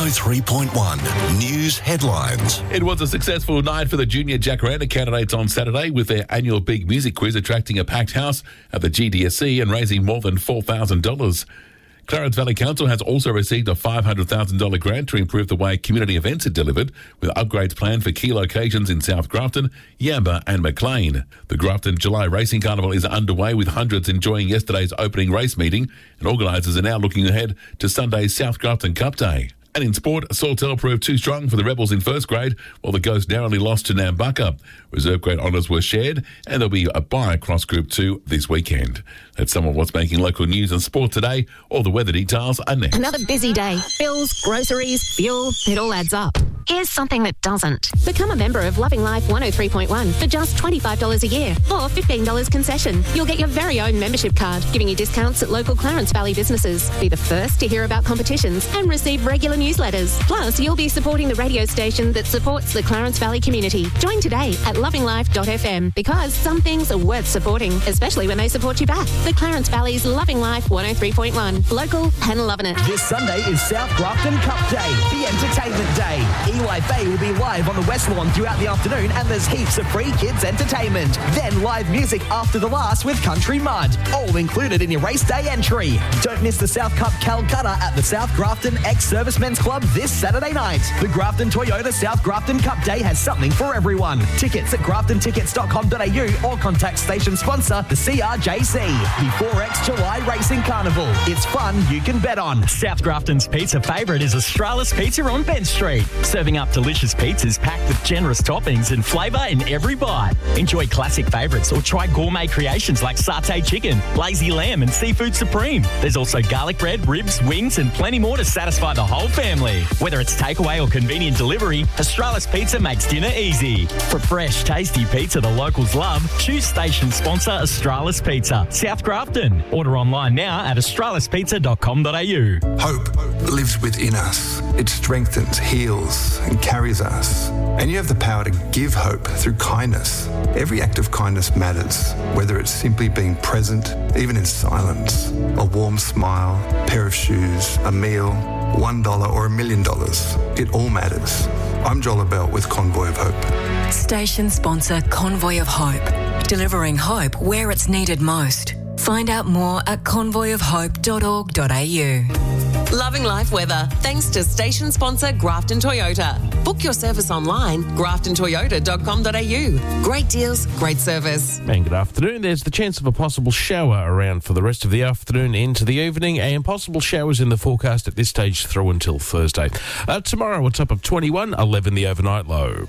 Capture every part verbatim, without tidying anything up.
oh three point one News Headlines. It was a successful night for the junior Jacaranda candidates on Saturday, with their annual big music quiz attracting a packed house at the G D S C and raising more than four thousand dollars. Clarence Valley Council has also received a five hundred thousand dollars grant to improve the way community events are delivered, with upgrades planned for key locations in South Grafton, Yamba and Maclean. The Grafton July Racing Carnival is underway, with hundreds enjoying yesterday's opening race meeting, and organisers are now looking ahead to Sunday's South Grafton Cup Day. And in sport, Saltell proved too strong for the Rebels in first grade, while the Ghosts narrowly lost to Nambucca. Reserve grade honours were shared, and there'll be a bye across Group two this weekend. That's some of what's making local news and sport today. All the weather details are next. Another busy day. Bills, groceries, fuel, it all adds up. Here's something that doesn't. Become a member of Loving Life one oh three point one for just twenty-five dollars a year or fifteen dollars concession. You'll get your very own membership card, giving you discounts at local Clarence Valley businesses. Be the first to hear about competitions and receive regular newsletters. Plus, you'll be supporting the radio station that supports the Clarence Valley community. Join today at loving life dot f m, because some things are worth supporting, especially when they support you back. The Clarence Valley's Loving Life one oh three point one. Local and loving it. This Sunday is South Grafton Cup Day, the entertainment day. Eli Bay will be live on the West Lawn throughout the afternoon, and there's heaps of free kids entertainment. Then live music after the last with Country Mud, all included in your race day entry. Don't miss the South Cup Calcutta at the South Grafton Ex-Servicemen's Club this Saturday night. The Grafton Toyota South Grafton Cup Day has something for everyone. Tickets at grafton tickets dot com dot a u or contact station sponsor, the C R J C. The four X July Racing Carnival. It's fun you can bet on. South Grafton's pizza favourite is Australis Pizza on Bent Street, serving up delicious pizzas packed with generous toppings and flavour in every bite. Enjoy classic favourites or try gourmet creations like satay chicken, lazy lamb and seafood supreme. There's also garlic bread, ribs, wings and plenty more to satisfy the whole family. Whether it's takeaway or convenient delivery, Australis Pizza makes dinner easy. For fresh, tasty pizza the locals love, choose station sponsor Australis Pizza, South Grafton. Order online now at australis pizza dot com dot a u. Hope lives within us. It strengthens, heals and carries us. And you have the power to give hope through kindness. Every act of kindness matters, whether it's simply being present, even in silence, a warm smile, a pair of shoes, a meal, one dollar or a million dollars. It all matters. I'm Joel Bell with Convoy of Hope. Station sponsor Convoy of Hope, delivering hope where it's needed most. Find out more at convoy of hope dot org dot a u. Loving life weather, thanks to station sponsor Grafton Toyota. Book your service online, grafton toyota dot com dot a u. Great deals, great service. And good afternoon. There's the chance of a possible shower around for the rest of the afternoon into the evening, and possible showers in the forecast at this stage through until Thursday. Uh, tomorrow, a top of twenty-one, eleven the overnight low.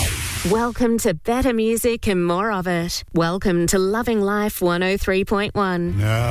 Welcome to better music and more of it. Welcome to Loving Life one oh three point one. No.